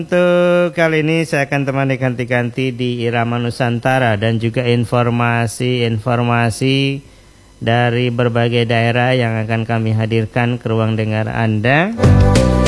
Untuk kali ini saya akan temani ganti-ganti di Irama Nusantara dan juga informasi-informasi dari berbagai daerah yang akan kami hadirkan ke ruang dengar Anda.